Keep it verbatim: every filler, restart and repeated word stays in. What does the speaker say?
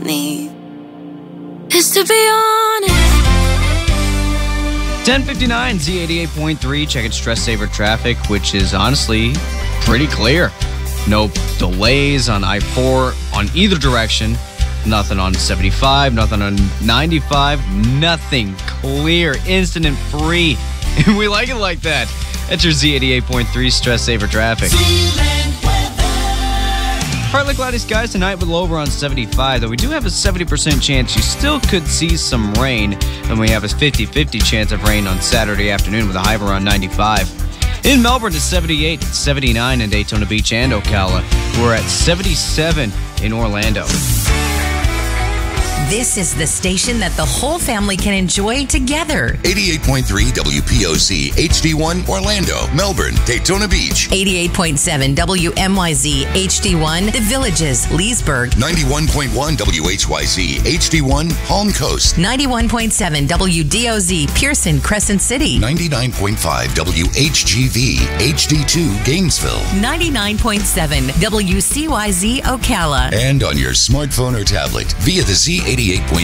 need is to be honest. ten fifty-nine, Z eighty-eight point three, checking Stress Saver traffic, which is honestly pretty clear. No delays on I four on either direction. Nothing on seventy-five, nothing on ninety-five, nothing clear, incident free. And we like it like that. That's your Z eighty-eight point three Stress Saver traffic. Partly cloudy skies tonight with low over on seventy-five, though we do have a seventy percent chance you still could see some rain. And we have a fifty-fifty chance of rain on Saturday afternoon with a high of around ninety-five. In Melbourne, it's seventy-eight, seventy-nine in Daytona Beach and Ocala. We're at seventy-seven in Orlando. This is the station that the whole family can enjoy together. eighty-eight point three W P O C H D one Orlando, Melbourne, Daytona Beach. eighty-eight point seven W M Y Z H D one The Villages, Leesburg. ninety-one point one W H Y Z H D one Palm Coast. ninety-one point seven W D O Z Pearson, Crescent City. ninety-nine point five W H G V H D two Gainesville. ninety-nine point seven W C Y Z Ocala. And on your smartphone or tablet via the Z eighty-eight point